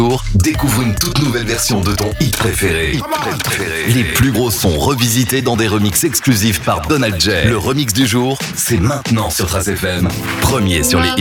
Découvre une toute nouvelle version de ton hit préféré. Les plus gros sons revisités dans des remixes exclusifs par Donald J. Le remix du jour, c'est maintenant sur Trace FM. Premier sur les hits.